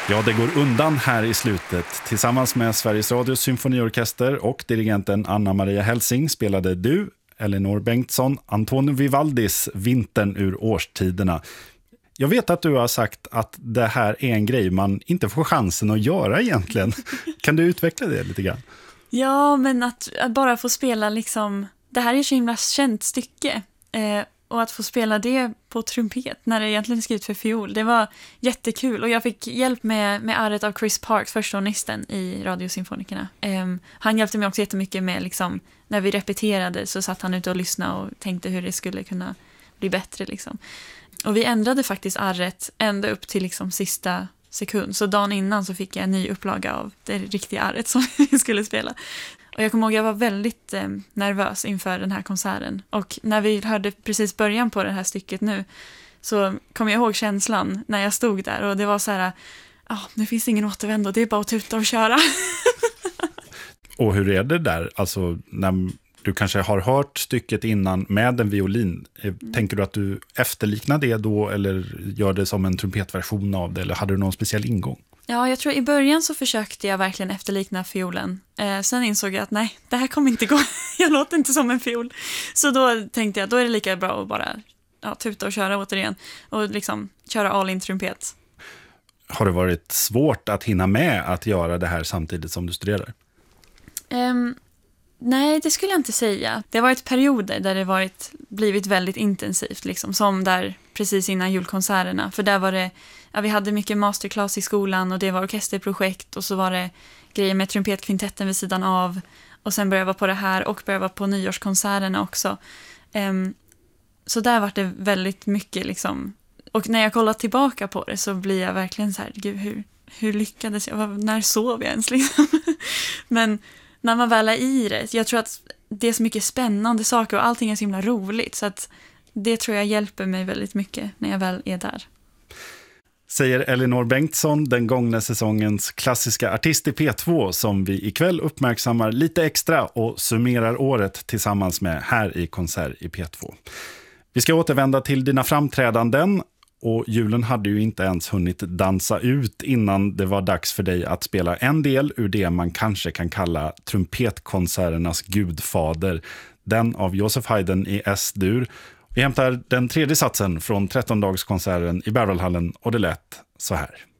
Ja, det går undan här i slutet. Tillsammans med Sveriges Radios symfoniorkester och dirigenten Anna-Maria Helsing spelade du, Elinor Bengtsson, Antonio Vivaldis Vintern ur årstiderna. Jag vet att du har sagt att det här är en grej man inte får chansen att göra egentligen. Kan du utveckla det lite grann? Ja, men att bara få spela liksom... Det här är ett så himla känt stycke. Och att få spela det på trumpet när det egentligen är skrivet för fiol, det var jättekul. Och jag fick hjälp med arret av Chris Parks, förstånisten i Radiosymfonikerna. Han hjälpte mig också jättemycket med liksom, när vi repeterade så satt han ute och lyssnade och tänkte hur det skulle kunna bli bättre. Liksom. Och vi ändrade faktiskt arret ända upp till liksom, sista sekund. Så dagen innan så fick jag en ny upplaga av det riktiga arret som vi skulle spela. Och jag kommer ihåg att jag var väldigt nervös inför den här konserten. Och när vi hörde precis början på det här stycket nu så kom jag ihåg känslan när jag stod där. Och det var så här, nu finns det ingen återvändo, det är bara att tuta och köra. Och hur är det där? Alltså när du kanske har hört stycket innan med en violin. Tänker du att du efterliknar det då eller gör det som en trumpetversion av det? Eller hade du någon speciell ingång? Ja, jag tror i början så försökte jag verkligen efterlikna fiolen. Sen insåg jag att nej, det här kommer inte gå. Jag låter inte som en fiol. Så då tänkte jag, då är det lika bra att bara tuta och köra återigen. Och liksom köra all in trumpet. Har det varit svårt att hinna med att göra det här samtidigt som du studerar? Nej, det skulle jag inte säga. Det har varit perioder där det blivit väldigt intensivt. Liksom, som där precis innan julkonserterna. För där var det, vi hade mycket masterclass i skolan och det var orkesterprojekt. Och så var det grejer med trumpetkvintetten vid sidan av. Och sen började jag vara på det här och började vara på nyårskonserterna också. Så där var det väldigt mycket liksom. Och när jag kollar tillbaka på det så blir jag verkligen så här, gud, hur lyckades jag? När sov jag ens liksom? Men när man väl är i det, jag tror att det är så mycket spännande saker och allting är så himla roligt. Så att det tror jag hjälper mig väldigt mycket när jag väl är där. Säger Elinor Bengtsson, den gångna säsongens klassiska artist i P2 som vi ikväll uppmärksammar lite extra och summerar året tillsammans med här i Konsert i P2. Vi ska återvända till dina framträdanden och julen hade ju inte ens hunnit dansa ut innan det var dags för dig att spela en del ur det man kanske kan kalla trumpetkonserternas gudfader, den av Joseph Haydn i S-dur. Vi hämtar den tredje satsen från 13-dagskonserten i Berwaldhallen och det lät så här.